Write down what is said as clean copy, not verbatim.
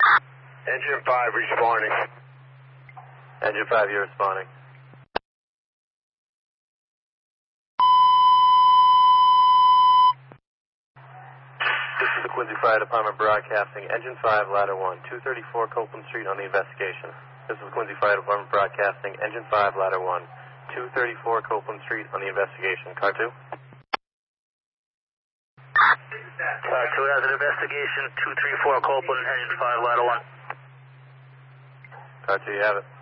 Engine 5 responding. Engine 5, you're responding. This is the Quincy Fire Department broadcasting. Engine 5, ladder 1, 234 Copeland Street on the investigation. This is the Quincy Fire Department broadcasting. Engine 5, ladder 1, 234 Copeland Street on the investigation. Car 2? Car 2 has an investigation. 234 Copeland, engine 5, ladder 1. Car 2, you have it.